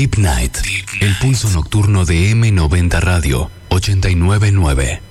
Deep Night, el pulso nocturno de M90 Radio 899.